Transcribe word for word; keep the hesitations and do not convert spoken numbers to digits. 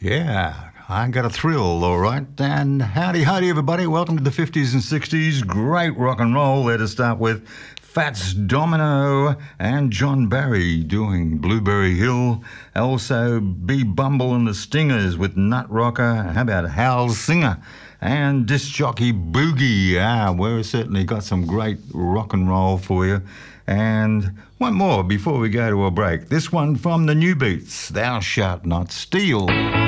Yeah, I got a thrill, all right. And howdy, howdy, everybody. Welcome to the fifties and sixties. Great rock and roll there to start with. Fats Domino and John Barry doing Blueberry Hill. Also, B. Bumble and the Stingers with Nut Rocker. How about Hal Singer and Disc Jockey Boogie? Ah, we've certainly got some great rock and roll for you. And one more before we go to a break. This one from the New Beats, Thou Shalt Not Steal.